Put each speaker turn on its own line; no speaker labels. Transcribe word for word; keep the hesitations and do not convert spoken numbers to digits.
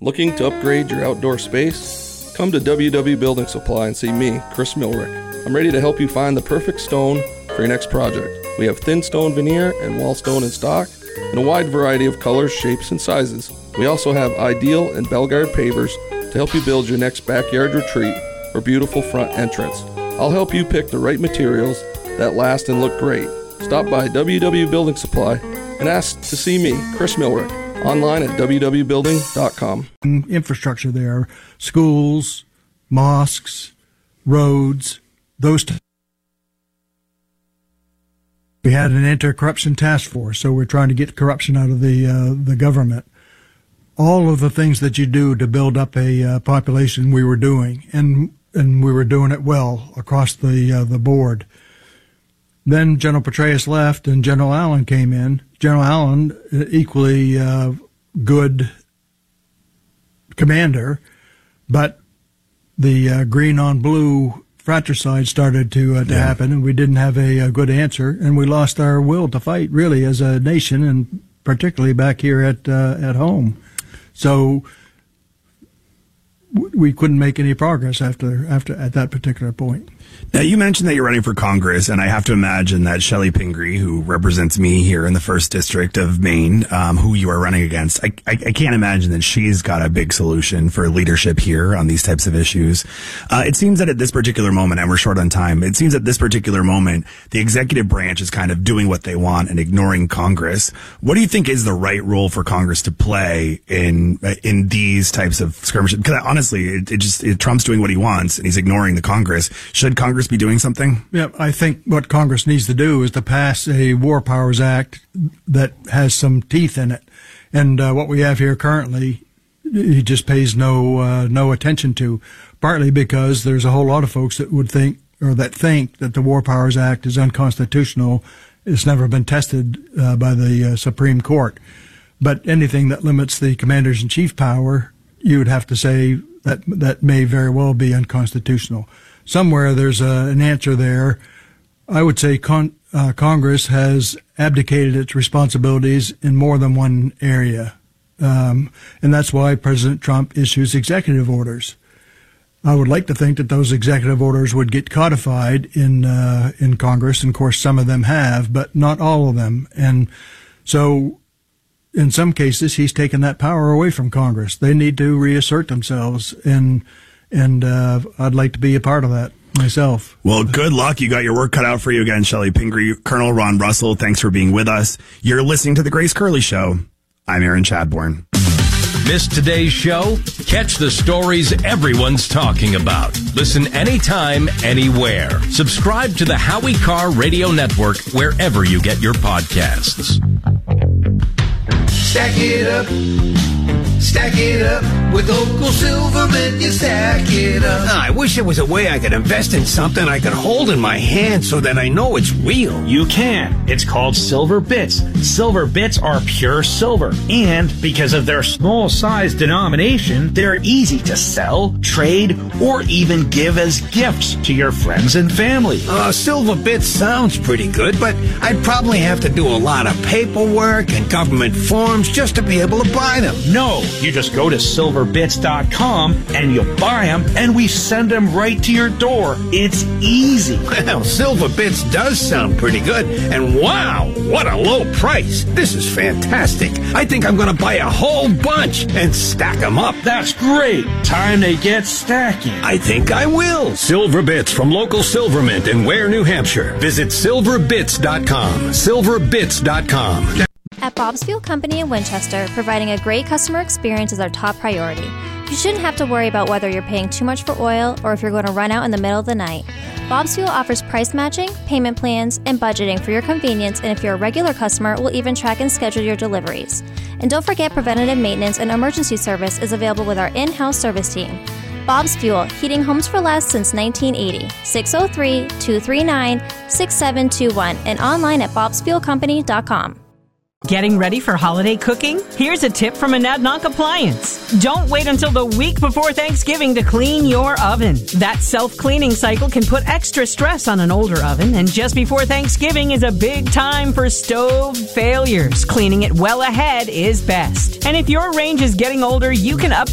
Looking to upgrade your outdoor space? Come to W W Building Supply and see me, Chris Milrick. I'm ready to help you find the perfect stone for your next project. We have thin stone veneer and wall stone in stock in a wide variety of colors, shapes, and sizes. We also have Ideal and Belgard pavers to help you build your next backyard retreat or beautiful front entrance. I'll help you pick the right materials that last and look great. Stop by W W Building Supply and ask to see me, Chris Milrick, online at w w building dot com.
Infrastructure there, schools, mosques, roads, those t- we had an anti-corruption task force, so we're trying to get corruption out of the uh, the government. All of the things that you do to build up a uh, population, we were doing, and and we were doing it well across the uh, the board. Then General Petraeus left, and General Allen came in. General Allen, equally uh, good commander, but the uh, green on blue fratricide started to uh, to yeah. happen, and we didn't have a, a good answer, and we lost our will to fight, really, as a nation, and particularly back here at uh, at home. So w- we couldn't make any progress after after at that particular point.
Now, you mentioned that you're running for Congress, and I have to imagine that Shelley Pingree, who represents me here in the first district of Maine, um, who you are running against, I, I, I can't imagine that she's got a big solution for leadership here on these types of issues. Uh, it seems that at this particular moment, and we're short on time, it seems at this particular moment, the executive branch is kind of doing what they want and ignoring Congress. What do you think is the right role for Congress to play in in these types of skirmishes? Because honestly, it, it just it, Trump's doing what he wants, and he's ignoring the Congress. Should Congress be doing something?
Yeah, I think what Congress needs to do is to pass a War Powers Act that has some teeth in it. And uh, what we have here currently, he just pays no uh, no attention to, partly because there's a whole lot of folks that would think, or that think, that the War Powers Act is unconstitutional. It's never been tested uh, by the uh, Supreme Court. But anything that limits the commander-in-chief power, you would have to say that that may very well be unconstitutional. Somewhere there's a, an answer there. I would say con, uh, Congress has abdicated its responsibilities in more than one area. Um, and that's why President Trump issues executive orders. I would like to think that those executive orders would get codified in uh, in Congress. And of course, some of them have, but not all of them. And so in some cases, he's taken that power away from Congress. They need to reassert themselves, and And uh, I'd like to be a part of that myself.
Well, good luck. You got your work cut out for you again, Shelley Pingree. Colonel Ron Russell, thanks for being with us. You're listening to The Grace Curley Show. I'm Aaron Chadbourne.
Missed today's show? Catch the stories everyone's talking about. Listen anytime, anywhere. Subscribe to the Howie Carr Radio Network wherever you get your podcasts.
Stack it up. Stack it up with Local Silverman, you stack it up.
I wish there was a way I could invest in something I could hold in my hand so that I know it's real.
You can. It's called Silver Bits. Silver Bits are pure silver. And because of their small size denomination, they're easy to sell, trade, or even give as gifts to your friends and family.
Uh, Silver Bits sounds pretty good, but I'd probably have to do a lot of paperwork and government forms just to be able to buy them.
No. You just go to silver bits dot com and you buy them, and we send them right to your door. It's easy.
Well, Silver Bits does sound pretty good. And wow, what a low price. This is fantastic. I think I'm going to buy a whole bunch and stack them up.
That's great. Time to get stacking.
I think I will.
Silver Bits from Local Silvermint in Ware, New Hampshire. Visit silver bits dot com. silver bits dot com.
At Bob's Fuel Company in Winchester, providing a great customer experience is our top priority. You shouldn't have to worry about whether you're paying too much for oil or if you're going to run out in the middle of the night. Bob's Fuel offers price matching, payment plans, and budgeting for your convenience, and if you're a regular customer, we'll even track and schedule your deliveries. And don't forget, preventative maintenance and emergency service is available with our in-house service team. Bob's Fuel, heating homes for less since nineteen eighty. six oh three, two three nine, six seven two one and online at bobs fuel company dot com.
Getting ready for holiday cooking? Here's a tip from Monadnock Appliance. Don't wait until the week before Thanksgiving to clean your oven. That self-cleaning cycle can put extra stress on an older oven, and just before Thanksgiving is a big time for stove failures. Cleaning it well ahead is best. And if your range is getting older, you can upgrade